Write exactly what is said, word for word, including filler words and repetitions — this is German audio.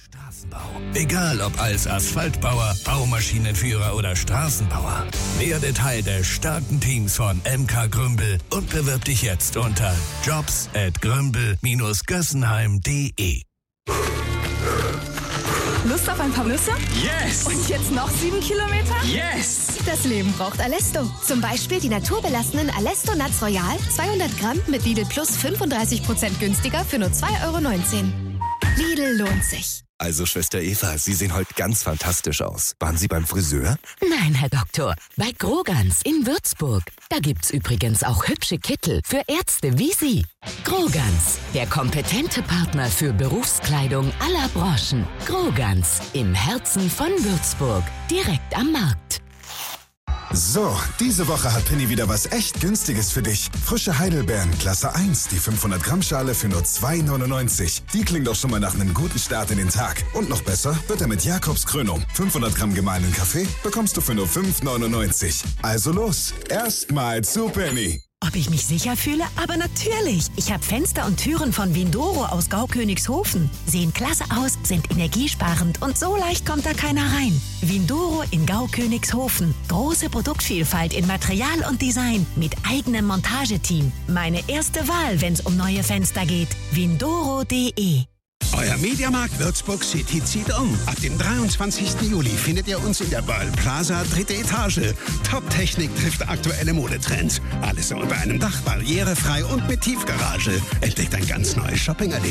Straßenbau. Egal ob als Asphaltbauer, Baumaschinenführer oder Straßenbauer. Werde Teil des starken Teams von M K Grümbel und bewirb dich jetzt unter jobs at grümbel Bindestrich gössenheim punkt de. Lust auf ein paar Nüsse? Yes! Und jetzt noch sieben Kilometer? Yes! Das Leben braucht Alesto. Zum Beispiel die naturbelassenen Alesto Nuts Royal, zweihundert Gramm mit Lidl Plus fünfunddreißig Prozent günstiger für nur zwei Euro neunzehn. Lidl lohnt sich. Also, Schwester Eva, Sie sehen heute ganz fantastisch aus. Waren Sie beim Friseur? Nein, Herr Doktor, bei Grogans in Würzburg. Da gibt's übrigens auch hübsche Kittel für Ärzte wie Sie. Grogans, der kompetente Partner für Berufskleidung aller Branchen. Grogans, im Herzen von Würzburg, direkt am Markt. So, diese Woche hat Penny wieder was echt Günstiges für dich. Frische Heidelbeeren, Klasse eins, die fünfhundert Gramm Schale für nur zwei neunundneunzig. Die klingt doch schon mal nach einem guten Start in den Tag. Und noch besser wird er mit Jakobs Krönung. fünfhundert Gramm gemahlenen Kaffee bekommst du für nur fünf neunundneunzig. Also los, erstmal zu Penny. Ob ich mich sicher fühle? Aber natürlich. Ich habe Fenster und Türen von Windoro aus Gaukönigshofen. Sehen klasse aus, sind energiesparend und so leicht kommt da keiner rein. Windoro in Gaukönigshofen. Große Produktvielfalt in Material und Design mit eigenem Montageteam. Meine erste Wahl, wenn es um neue Fenster geht. Windoro punkt de. Euer Mediamarkt Würzburg City zieht um. Ab dem dreiundzwanzigsten Juli findet ihr uns in der Böll Plaza, dritte Etage. Top-Technik trifft aktuelle Modetrends. Alles unter einem Dach, barrierefrei und mit Tiefgarage. Entdeckt ein ganz neues Shopping-Erlebnis.